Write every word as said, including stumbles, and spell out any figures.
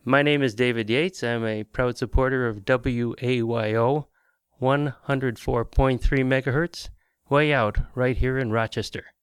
My name is David Yates. I'm a proud supporter of W A Y O, one oh four point three megahertz, way out right here in Rochester.